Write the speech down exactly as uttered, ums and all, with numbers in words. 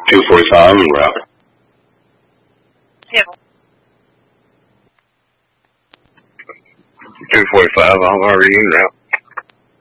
two forty-five en route. Yep. two forty-five, I'm already en route.